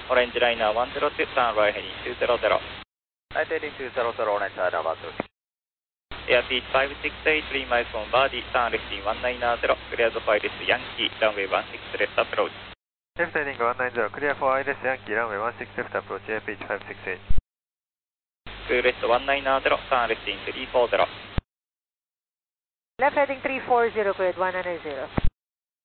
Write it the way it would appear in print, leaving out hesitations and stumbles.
Orange Liner 102, turn right heading 200. Right heading 200, Orange Liner 102. Airspeed 568, 3 miles on Verdi, turn left in 190, clear the pilot Yankee, runway 16 left approach. Left heading 190, clear for ILS Yankee, runway 16 left approach, airspeed 568. Two left 190, turn left in 340. Left heading 340, cleared 190.